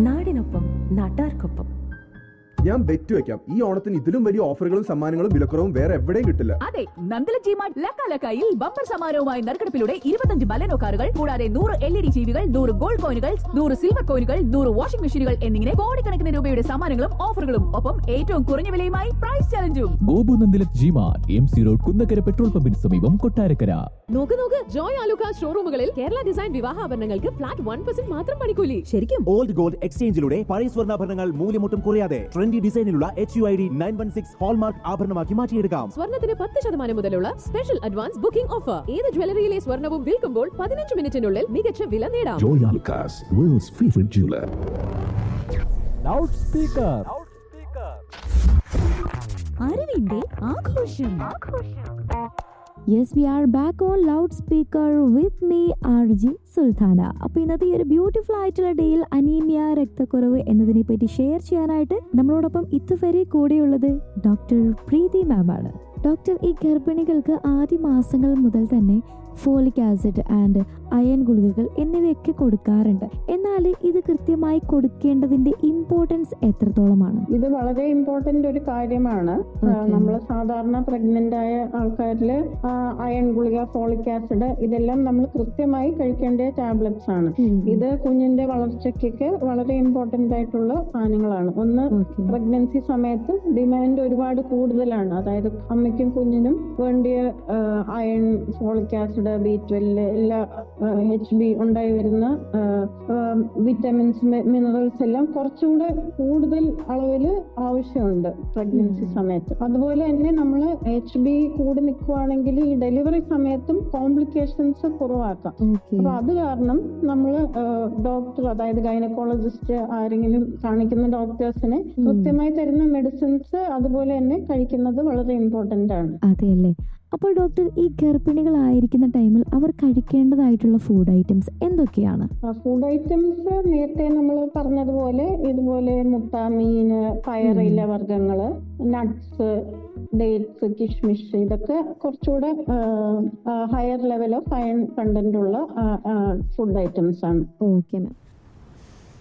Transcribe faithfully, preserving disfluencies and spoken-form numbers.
നാടിനൊപ്പം നാട്ടാർക്കൊപ്പം. ഞാൻ ബെറ്റ് വെക്കാം, ഈ ഓണത്തിന് ഇതിലും വലിയ ഓഫറുകളും സമ്മാനങ്ങളും വിലക്കുറവും വേറെ എവിടെയും കിട്ടില്ല. അതെ, നന്ദല ജിമാർട്ട് ലക്കാലക്കായിൽ ബമ്പർ സമാരവുമായി നറുക്കെടുപ്പിലൂടെ ഇരുപത്തഞ്ച് ബലനോ കാറുകൾ കൂടാതെ നൂറ് എൽ ഇ ഡി ടിവികൾ, നൂറ് ഗോൾഡ് കോയിനുകൾ, നൂറ് സിൽവർ കോയിനുകൾ, നൂറ് വാഷിംഗ് മെഷീനുകൾ എന്നിങ്ങനെ കോടിക്കണക്കിന് രൂപയുടെ സമ്മാനങ്ങളും ഓഫറുകളും ഒപ്പം ഏറ്റവും കുറഞ്ഞ വിലയുമായി price ചലഞ്ചും. Gopu Nandila G-Mart M C road Kunnakkara petrol പമ്പിന് സമീപം കൊട്ടാരക്കര. നോക്ക് നോക്ക്, Joy Alukka ഷോറൂമുകളിൽ Kerala design വിവാഹാഭരണങ്ങൾക്ക് flat one percent മാത്രം പണിക്കൂലി. ശരിക്കും ഓൾഡ് ഗോൾഡ് എക്സ്ചേഞ്ചിലൂടെ പഴയ സ്വർണ്ണാഭരണങ്ങൾ മൂല്യമൊട്ടും കുറയാതെ trendy ഡിസൈനിലുള്ള H U I D nine one six hallmark ആഭരണമാക്കി മാറ്റിയെടുക്കാം. സ്വർണ്ണത്തിന് പത്ത് ശതമാനം മുതലുള്ള സ്പെഷ്യൽ അഡ്വാൻസ് ബുക്കിംഗ് ഓഫർ. ഏത് ജ്വല്ലറിയിലെ സ്വർണ്ണവും വിൽക്കുമ്പോൾ പതിനഞ്ച് മിനിറ്റിനുള്ളിൽ മികച്ച വില നേടാം. Joy Alucas, world's favorite jeweler. Loud speaker. അറിവിന്റെ ആഘോഷം. Yes, we are back on loudspeaker with me, R J Sultana. അപ്പോൾ ഇന്നത്തെ ഈ ഒരു ബ്യൂട്ടിഫുൾ ആയിട്ടുള്ള ഡേയിൽ അനീമിയ, രക്തക്കുറവ് എന്നതിനെ പറ്റി ഷെയർ ചെയ്യാനായിട്ട് നമ്മളോടൊപ്പം ഇതുവരെ കൂടെയുള്ളത് ഡോക്ടർ പ്രീതി മാം ആണ്. ഡോക്ടർ, ഈ ഗർഭിണികൾക്ക് ആദ്യ മാസങ്ങൾ മുതൽ തന്നെ ഫോളിക് ആസിഡ് ആൻഡ് അയൺ ഗുളികകൾ എന്നിവയൊക്കെ കൊടുക്കാറുണ്ട്. എന്നാൽ ഇത് കൃത്യമായി കൊടുക്കേണ്ടതിന്റെ ഇമ്പോർട്ടൻസ് എത്രത്തോളമാണ്? ഇത് വളരെ ഇമ്പോർട്ടന്റ് ഒരു കാര്യമാണ്. നമ്മൾ സാധാരണ പ്രഗ്നന്റ് ആയ ആൾക്കാരില് അയൺ ഗുളിക, ഫോളിക് ആസിഡ് ഇതെല്ലാം നമ്മൾ കൃത്യമായി കഴിക്കേണ്ട ടാബ്ലറ്റ്സ് ആണ്. ഇത് കുഞ്ഞിന്റെ വളർച്ചയ്ക്കൊക്കെ വളരെ ഇമ്പോർട്ടന്റ് ആയിട്ടുള്ള സാധനങ്ങളാണ്. ഒന്ന്, പ്രഗ്നൻസി സമയത്ത് ഡിമാൻഡ് ഒരുപാട് കൂടുതലാണ്. അതായത് അമ്മയ്ക്കും കുഞ്ഞിനും വേണ്ടിയ iron, folic acid, B twelve, എല്ലാ എച്ച് ബി ഉണ്ടായി വരുന്ന വിറ്റമിൻസ്, മിനറൽസ് എല്ലാം കുറച്ചുകൂടെ കൂടുതൽ അളവിൽ ആവശ്യമുണ്ട് പ്രഗ്നൻസി സമയത്ത്. അതുപോലെ തന്നെ നമ്മൾ എച്ച് ബി കൂടി നിൽക്കുവാണെങ്കിൽ ഈ ഡെലിവറി സമയത്തും കോംപ്ലിക്കേഷൻസ് കുറവാക്കാം. അപ്പൊ അത് കാരണം നമ്മൾ ഡോക്ടർ, അതായത് ഗൈനക്കോളജിസ്റ്റ് ആരെങ്കിലും കാണിക്കുന്ന ഡോക്ടേഴ്സിനെ കൃത്യമായി തരുന്ന മെഡിസിൻസ് അതുപോലെ തന്നെ കഴിക്കുന്നത് വളരെ ഇമ്പോർട്ടന്റ് ആണ്. അതെയല്ലേ. അപ്പോൾ ഡോക്ടർ, ഈ ഗർഭിണികളായിരിക്കുന്ന ടൈമിൽ അവർ കഴിക്കേണ്ടതായിട്ടുള്ള ഫുഡ് ഐറ്റംസ് എന്തൊക്കെയാണ്? ഫുഡ് ഐറ്റംസ് നേരത്തെ നമ്മൾ പറഞ്ഞതുപോലെ ഇതുപോലെ മുട്ട, മീന്, പയറില വർഗ്ഗങ്ങള്, നട്ട്സ്, ഡേറ്റ്സ്, കിഷ്മിഷ്, ഇതൊക്കെ കുറച്ചുകൂടെ higher level of iron content ഉള്ള ഫുഡ് ഐറ്റംസ് ആണ്. Okay ma'am.